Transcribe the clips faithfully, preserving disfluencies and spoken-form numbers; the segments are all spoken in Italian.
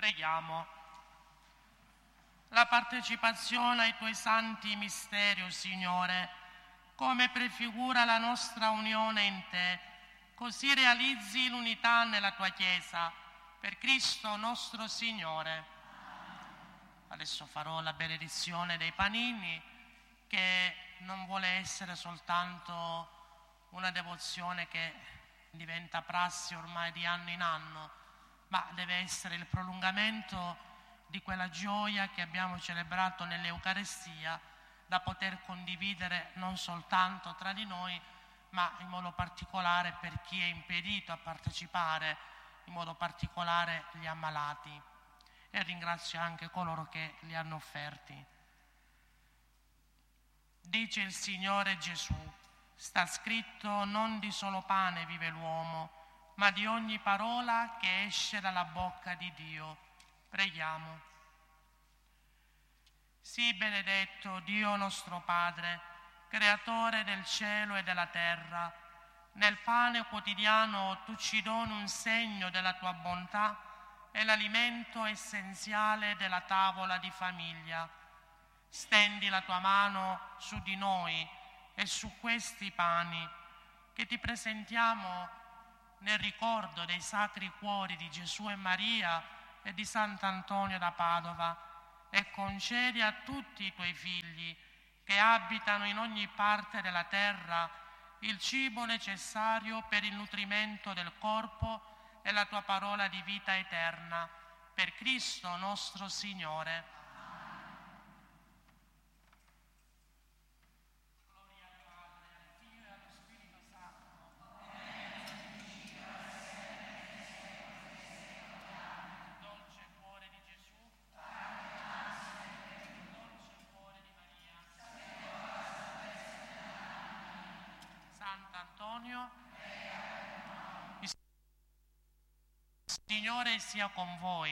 Preghiamo. La partecipazione ai tuoi santi misteri, o Signore, come prefigura la nostra unione in te, così realizzi l'unità nella tua Chiesa, per Cristo nostro Signore. Adesso farò la benedizione dei panini, che non vuole essere soltanto una devozione che diventa prassi ormai di anno in anno, ma deve essere il prolungamento di quella gioia che abbiamo celebrato nell'Eucarestia, da poter condividere non soltanto tra di noi, ma in modo particolare per chi è impedito a partecipare, in modo particolare gli ammalati. E ringrazio anche coloro che li hanno offerti. Dice il Signore Gesù: sta scritto, non di solo pane vive l'uomo, ma di ogni parola che esce dalla bocca di Dio. Preghiamo. Sii benedetto Dio nostro Padre, creatore del cielo e della terra. Nel pane quotidiano tu ci doni un segno della tua bontà e l'alimento essenziale della tavola di famiglia. Stendi la tua mano su di noi e su questi pani che ti presentiamo nel ricordo dei sacri cuori di Gesù e Maria e di Sant'Antonio da Padova, e concedi a tutti i tuoi figli che abitano in ogni parte della terra il cibo necessario per il nutrimento del corpo e la tua parola di vita eterna, per Cristo nostro Signore. Sant'Antonio, il Signore sia con voi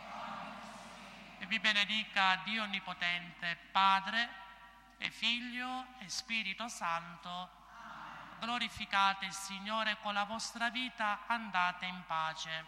e vi benedica Dio Onnipotente, Padre e Figlio e Spirito Santo. Glorificate il Signore con la vostra vita, andate in pace.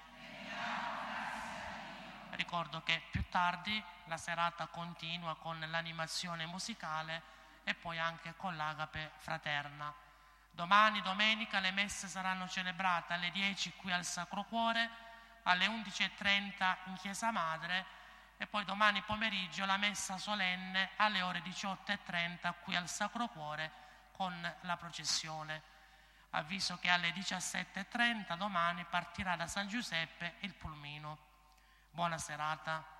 Ricordo che più tardi la serata continua con l'animazione musicale e poi anche con l'agape fraterna. Domani, domenica, le messe saranno celebrate alle dieci qui al Sacro Cuore, alle undici e trenta in Chiesa Madre, e poi domani pomeriggio la messa solenne alle ore diciotto e trenta qui al Sacro Cuore con la processione. Avviso che alle diciassette e trenta domani partirà da San Giuseppe il pulmino. Buona serata.